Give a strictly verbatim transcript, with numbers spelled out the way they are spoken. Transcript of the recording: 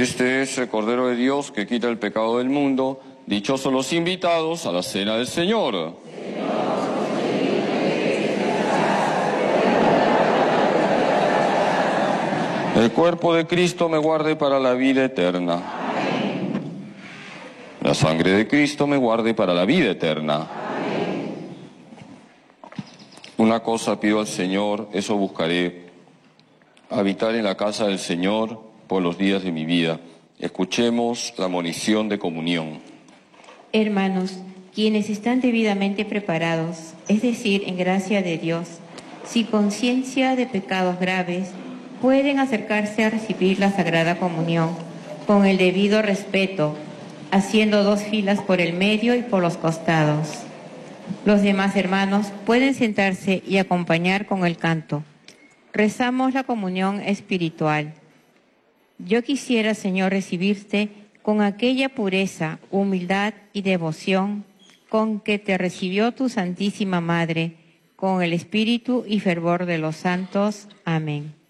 Este es el Cordero de Dios que quita el pecado del mundo. Dichosos los invitados a la cena del Señor. El cuerpo de Cristo me guarde para la vida eterna. La sangre de Cristo me guarde para la vida eterna. Una cosa pido al Señor, eso buscaré: habitar en la casa del Señor por los días de mi vida. Escuchemos la monición de comunión. Hermanos, quienes están debidamente preparados, es decir, en gracia de Dios, sin conciencia de pecados graves, pueden acercarse a recibir la Sagrada Comunión con el debido respeto, haciendo dos filas por el medio y por los costados. Los demás hermanos pueden sentarse y acompañar con el canto. Rezamos la comunión espiritual. Yo quisiera, Señor, recibirte con aquella pureza, humildad y devoción con que te recibió tu Santísima Madre, con el espíritu y fervor de los santos. Amén.